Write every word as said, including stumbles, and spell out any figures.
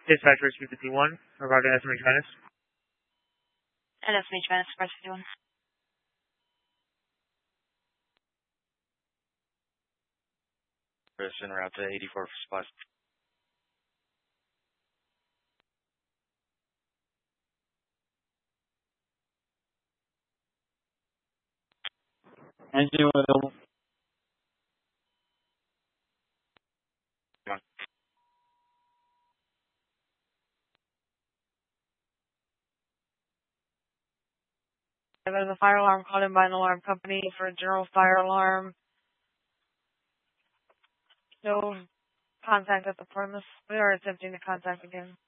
Dispatcher three fifty-one, regarding S M H Venice. And S M H Venice, press fifty-one. Chris, en route to eighty-four for supplies. Engine available. Come on. There's a fire alarm called in by an alarm company for a general fire alarm. No contact at the premise. We are attempting to contact again.